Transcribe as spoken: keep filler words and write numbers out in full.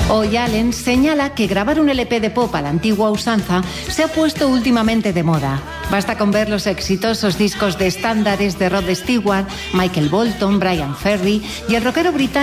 Hoy Allen señala que grabar un L P de pop a la antigua usanza se ha puesto últimamente de moda. Basta con ver los exitosos discos de estándares de Rod Stewart, Michael Bolton, Brian Ferry y el rockero británico